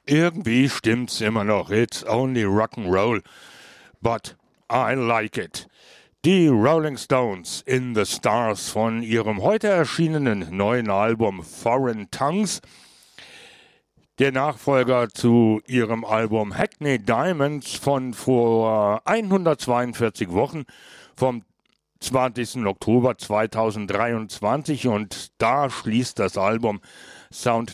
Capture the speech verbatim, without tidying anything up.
Irgendwie stimmt's immer noch. It's only rock'n'roll. But I like it. Die Rolling Stones in the Stars von ihrem heute erschienenen neuen Album Foreign Tongues. Der Nachfolger zu ihrem Album Hackney Diamonds von vor hundertzweiundvierzig Wochen vom zwanzigsten Oktober zweitausenddreiundzwanzig, und da schließt das Album Sound